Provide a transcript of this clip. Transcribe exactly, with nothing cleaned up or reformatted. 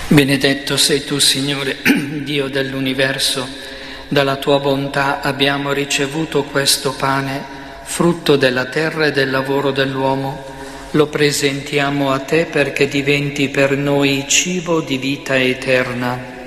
Benedetto sei tu, Signore, Dio dell'universo. Dalla tua bontà abbiamo ricevuto questo pane, frutto della terra e del lavoro dell'uomo. Lo presentiamo a te perché diventi per noi cibo di vita eterna.